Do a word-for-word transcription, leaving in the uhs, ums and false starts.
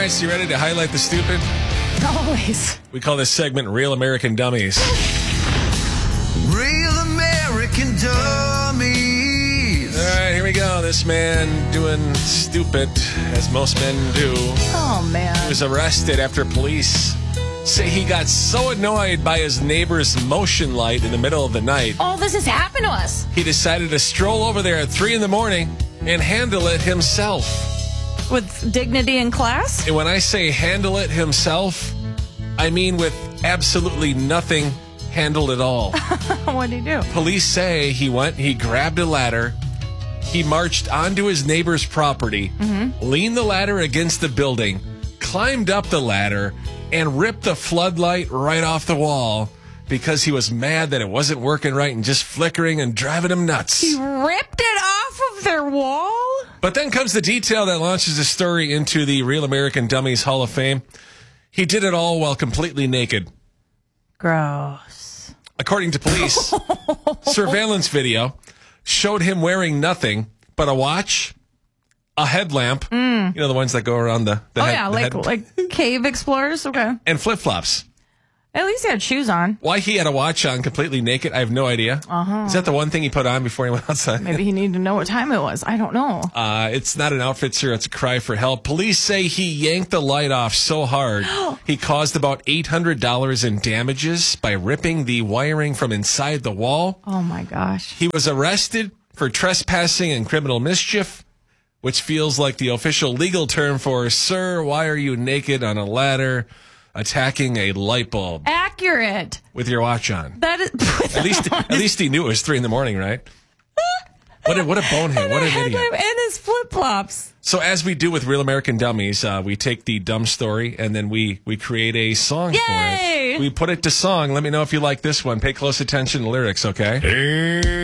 right, so you ready to highlight the stupid? Always. We call this segment Real American Dummies. Real American Dummies. All right, here we go. This man doing stupid, as most men do. Oh, man. He was arrested after police say he got so annoyed by his neighbor's motion light in the middle of the night, Oh, this has happened to us. he decided to stroll over there at three in the morning and handle it himself. With dignity and class? And when I say handle it himself, I mean with absolutely nothing handled at all. What did he do? Police say he went, he grabbed a ladder, he marched onto his neighbor's property, Mm-hmm. leaned the ladder against the building, climbed up the ladder, and ripped the floodlight right off the wall because he was mad that it wasn't working right and just flickering and driving him nuts. He ripped it off of their wall? But then comes the detail that launches the story into the Real American Dummies Hall of Fame. He did it all while completely naked. Gross. According to police, surveillance video showed him wearing nothing but a watch, a headlamp, mm. you know, the ones that go around the, the Oh, head, yeah, the like head, like cave explorers? Okay. and flip-flops. At least he had shoes on. Why he had a watch on completely naked, I have no idea. Uh-huh. Is that the one thing he put on before he went outside? Maybe he needed to know what time it was. I don't know. Uh, it's not an outfit, sir. It's a cry for help. Police say he yanked the light off so hard he caused about eight hundred dollars in damages by ripping the wiring from inside the wall. Oh, my gosh. He was arrested for trespassing and criminal mischief, which feels like the official legal term for, sir, why are you naked on a ladder attacking a light bulb Accurate. with your watch on? That is. At least, at least he knew it was three in the morning, right? What a, what a bonehead. What an idiot. And his flip flops. So as we do with Real American Dummies, uh, we take the dumb story and then we, we create a song Yay! for it. We put it to song. Let me know if you like this one. Pay close attention to the lyrics, okay?